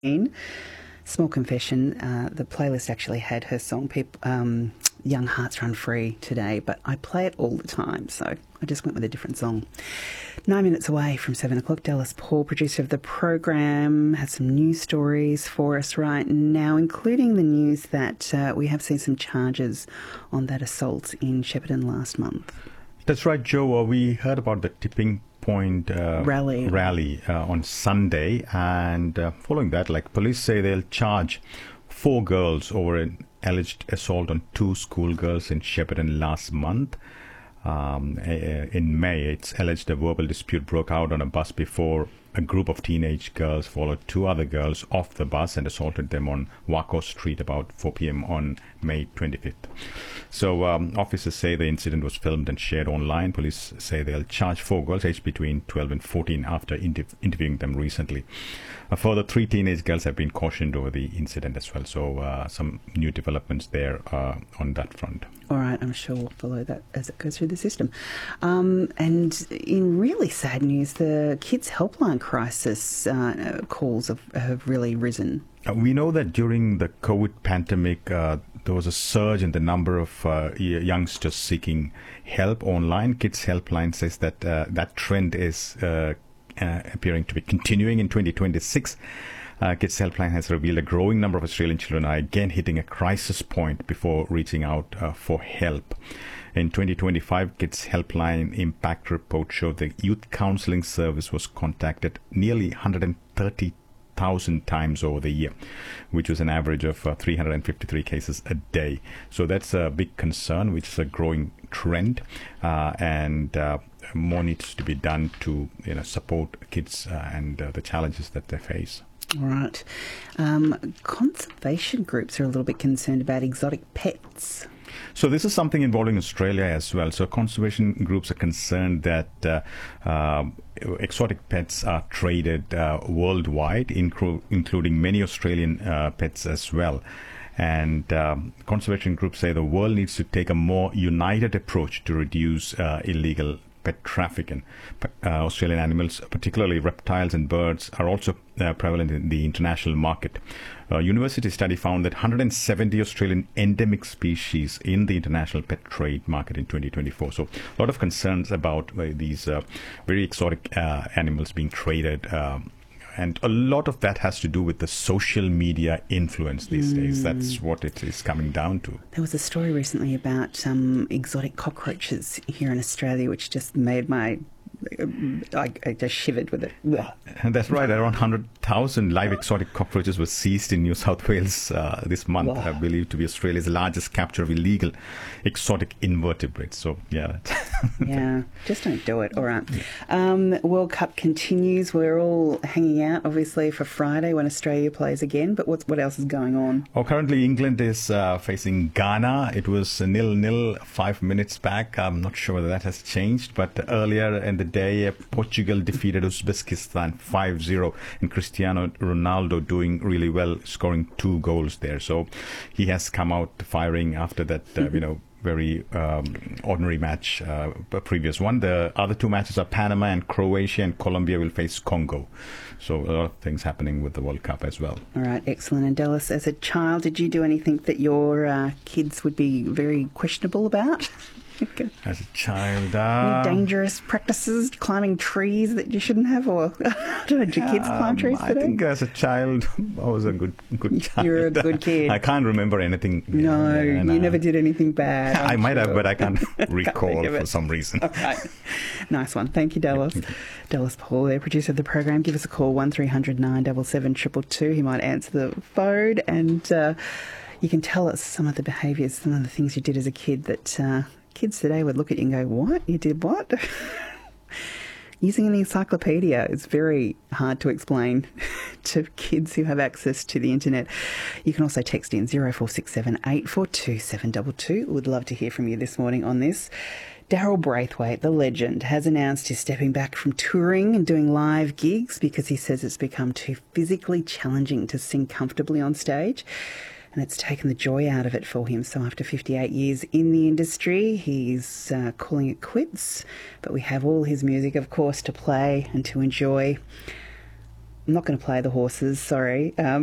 Small confession, the playlist actually had her song Young Hearts Run Free today, but I play it all the time, so I just went with a different song. 9 minutes away from 7 o'clock, Dallas Paul, producer of the program, has some news stories for us right now, including the news that we have seen some charges on that assault in Shepparton last month. That's right, Joe. We heard about the tipping point rally on Sunday, and following that, police say they'll charge 4 girls over an alleged assault on 2 schoolgirls in Shepparton last month. In May, it's alleged a verbal dispute broke out on a bus before a group of teenage girls followed 2 other girls off the bus and assaulted them on Waco Street about 4 p.m. on May 25th. So officers say the incident was filmed and shared online. Police say they'll charge 4 girls aged between 12 and 14 after interviewing them recently. Further, 3 teenage girls have been cautioned over the incident as well. So some new developments there on that front. All right, I'm sure we'll follow that as it goes through the system. And in really sad news, the Kids Helpline crisis calls have really risen. We know that during the COVID pandemic, there was a surge in the number of youngsters seeking help online. Kids Helpline says that that trend is appearing to be continuing in 2026. Kids Helpline has revealed a growing number of Australian children are again hitting a crisis point before reaching out for help. In 2025, Kids Helpline Impact Report showed the youth counselling service was contacted nearly 130,000 times over the year, which was an average of 353 cases a day. So that's a big concern, which is a growing trend, and more needs to be done to support kids and the challenges that they face. All right. Conservation groups are a little bit concerned about exotic pets. So this is something involving Australia as well. So conservation groups are concerned that exotic pets are traded worldwide, including many Australian pets as well. And conservation groups say the world needs to take a more united approach to reduce illegal pet trafficking. Australian animals, particularly reptiles and birds, are also prevalent in the international market. A university study found that 170 Australian endemic species in the international pet trade market in 2024. So a lot of concerns about these very exotic animals being traded. And a lot of that has to do with the social media influence these days. That's what it is coming down to. There was a story recently about exotic cockroaches here in Australia, which just made I just shivered with it. And that's right. Around 100,000 live exotic cockroaches were seized in New South Wales this month, believed to be Australia's largest capture of illegal exotic invertebrates. So, yeah. Yeah, just don't do it. All right. World Cup continues. We're all hanging out, obviously, for Friday when Australia plays again. But what else is going on? Oh, currently, England is facing Ghana. It was 0-0 5 minutes back. I'm not sure whether that has changed. But earlier in the day, Portugal defeated Uzbekistan 5-0, and Cristiano Ronaldo doing really well, scoring 2 goals there. So he has come out firing after that, very ordinary match, previous one. The other 2 matches are Panama and Croatia, and Colombia will face Congo. So a lot of things happening with the World Cup as well. All right, excellent. And Dallas, as a child, did you do anything that your kids would be very questionable about? As a child, any dangerous practices, climbing trees that you shouldn't have, or I don't know, did your kids climb trees today? I think as a child, I was a good child. You're a good kid. I can't remember anything. No, you never did anything bad. I might have, but I can't recall for some reason. All right. Nice one. Thank you, Dallas. Thank you. Dallas Paul, there, producer of the program. Give us a call, 1300 977 222. He might answer the phone, and you can tell us some of the behaviours, some of the things you did as a kid that kids today would look at you and go, what? You did what? Using an encyclopedia is very hard to explain to kids who have access to the internet. You can also text in 0467 842 722. Would love to hear from you this morning on this. Daryl Braithwaite, the legend, has announced he's stepping back from touring and doing live gigs because he says it's become too physically challenging to sing comfortably on stage. And it's taken the joy out of it for him. So after 58 years in the industry, he's calling it quits. But we have all his music, of course, to play and to enjoy. I'm not going to play the horses, sorry.